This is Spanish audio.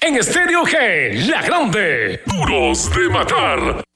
en Estéreo G, la grande. Duros de matar.